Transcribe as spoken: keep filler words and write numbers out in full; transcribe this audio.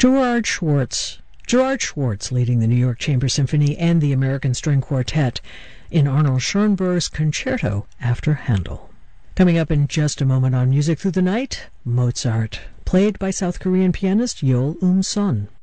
Gerard Schwartz. Gerard Schwartz leading the New York Chamber Symphony and the American String Quartet in Arnold Schoenberg's Concerto after Handel. Coming up in just a moment on Music Through the Night, Mozart, played by South Korean pianist Yeol Um-son.